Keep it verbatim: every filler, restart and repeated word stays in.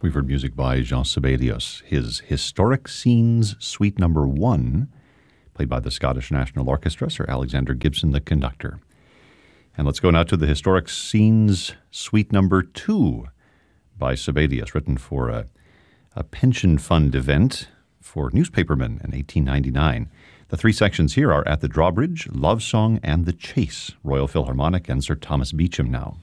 We've heard music by Jean Sibelius, his Historic Scenes Suite Number One, played by the Scottish National Orchestra, Sir Alexander Gibson, the conductor. And let's go now to the Historic Scenes Suite Number Two by Sibelius, written for a, a pension fund event for newspapermen in eighteen ninety-nine. The three sections here are At the Drawbridge, Love Song, and The Chase, Royal Philharmonic, and Sir Thomas Beecham now.